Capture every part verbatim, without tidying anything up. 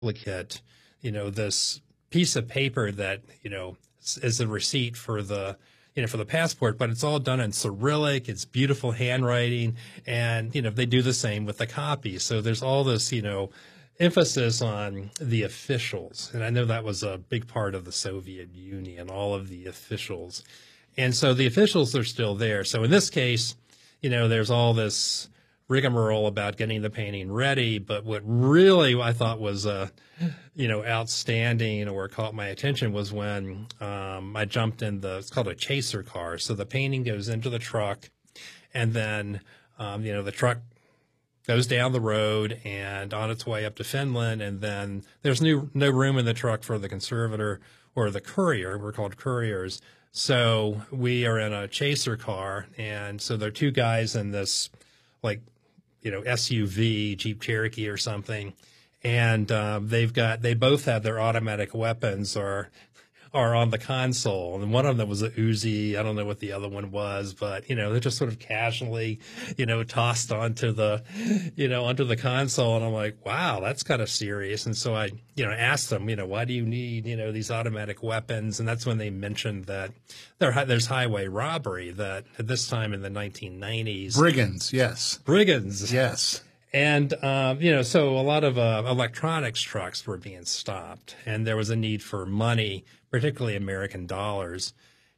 duplicate, you know, this piece of paper that, you know, is a receipt for the, you know, for the passport, but it's all done in Cyrillic. It's beautiful handwriting. And, you know, they do the same with the copy. So there's all this, you know, emphasis on the officials. And I know that was a big part of the Soviet Union, all of the officials. And so the officials are still there. So in this case, you know, there's all this rigmarole about getting the painting ready. But what really I thought was, uh, you know, outstanding or caught my attention was when um, I jumped in the, it's called a chaser car. So the painting goes into the truck, and then, um, you know, the truck goes down the road and on its way up to Finland. And then there's new, no room in the truck for the conservator or the courier. We're called couriers. So we are in a chaser car. And so there are two guys in this, like, you know, S U V, Jeep Cherokee or something. And um, they've got, they both have their automatic weapons or are on the console. And one of them was a Uzi. I don't know what the other one was, but, you know, they're just sort of casually, you know, tossed onto the, you know, onto the console. And I'm like, wow, that's kind of serious. And so I, you know, asked them, you know, why do you need, you know, these automatic weapons? And that's when they mentioned that there, there's highway robbery, that at this time in the nineteen nineties. Brigands, yes. Brigands. Yes. And, um, you know, so a lot of uh, electronics trucks were being stopped, and there was a need for money, particularly American dollars.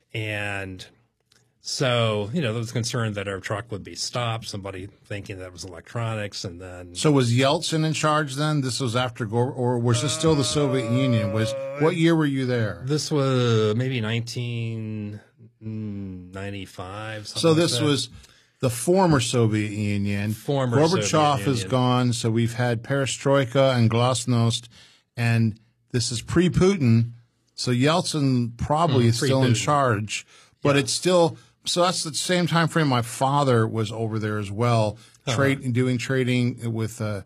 And so, you know, there was concern that our truck would be stopped, somebody thinking that was electronics, and then. So was Yeltsin in charge then? This was after Gore, or was this still the Soviet Union? Was what year were you there? This was maybe nineteen ninety-five. So this like that. was the former Soviet Union. Former Gorbachev Soviet is Union. gone, so we've had perestroika and glasnost, and this is pre-Putin. So Yeltsin probably Mm, is still in pre-Putin. charge, but Yeah. it's still so that's the same time frame. My father was over there as well, Uh-huh. trade doing trading with uh,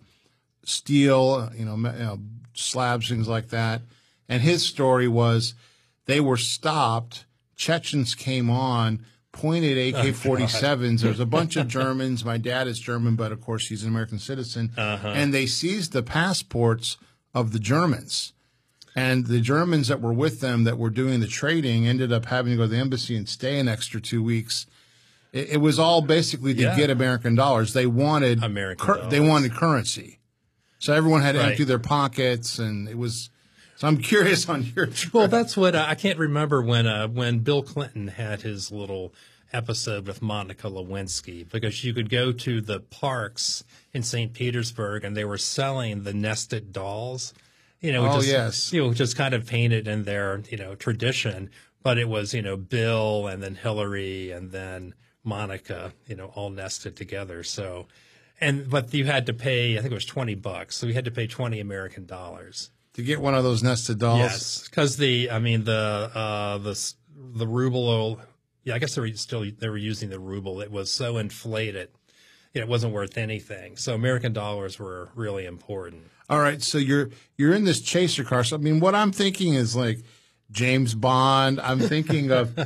steel, you know, me- you know, slabs, things like that. And his story was they were stopped. Chechens came on, pointed A K forty-sevens. There's a bunch of Germans. My dad is German, but of course he's an American citizen. Uh-huh. And they seized the passports of the Germans. And the Germans that were with them that were doing the trading ended up having to go to the embassy and stay an extra two weeks. It, it was all basically to Yeah. get American dollars. They wanted American cur- dollars. They wanted currency. So everyone had to Right. empty their pockets, and it was. So I'm curious on your trip. Well, that's what uh, I can't remember when uh, when Bill Clinton had his little episode with Monica Lewinsky, because you could go to the parks in Saint Petersburg and they were selling the nested dolls, you know, Oh, just, yes. you know, just kind of painted in their, you know, tradition, but it was, you know, Bill and then Hillary and then Monica, you know, all nested together. So, and, but you had to pay, I think it was twenty bucks. So you had to pay twenty American dollars. To get one of those nested dolls. Yes, because the, I mean, the uh, the the ruble. Yeah, I guess they were still they were using the ruble. It was so inflated, you know, it wasn't worth anything. So American dollars were really important. All right, so you're you're in this chaser car. So I mean, what I'm thinking is like James Bond. I'm thinking of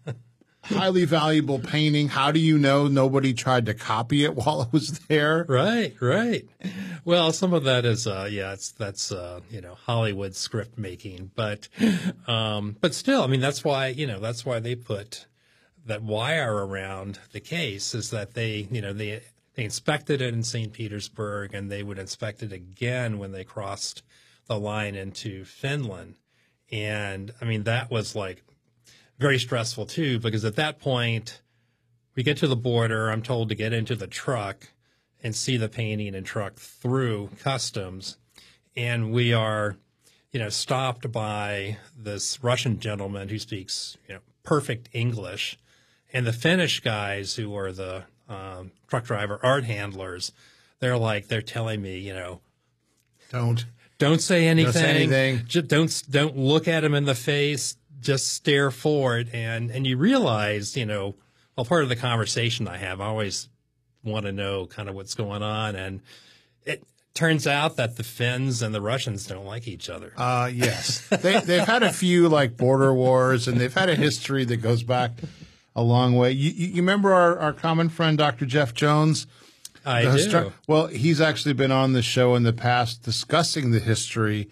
highly valuable painting. How do you know nobody tried to copy it while it was there? Right, right. Well, some of that is, uh, yeah, it's that's uh, you know, Hollywood script making, but um, but still, I mean, that's why you know that's why they put that wire around the case, is that they you know they they inspected it in Saint Petersburg, and they would inspect it again when they crossed the line into Finland, and I mean that was like very stressful too, because at that point we get to the border. I'm told to get into the truck and see the painting and truck through customs. And we are, you know, stopped by this Russian gentleman who speaks, you know, perfect English. And the Finnish guys who are the um, truck driver art handlers, they're like, they're telling me, you know, Don't. don't say anything. Don't say anything. Just don't, don't look at him in the face. Just stare forward. And, and you realize, you know, well, part of the conversation I have, I always want to know kind of what's going on. And it turns out that the Finns and the Russians don't like each other. Uh, yes. they, they've had a few like border wars, and they've had a history that goes back a long way. You, you you remember our, our common friend, Doctor Jeff Jones? I The do. histor- Well, he's actually been on the show in the past discussing the history